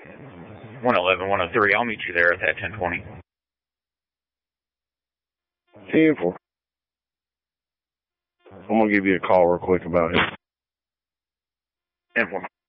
111, 103. I'll meet you there at that 1020. 10-4. I'm going to give you a call real quick about it. 10-4.